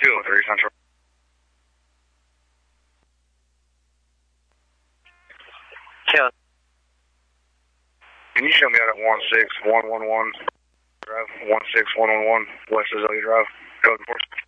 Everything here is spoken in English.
203 Central. Yeah. Can you show me out at 16111 Drive, 16111 West Azalea Drive, code enforcement?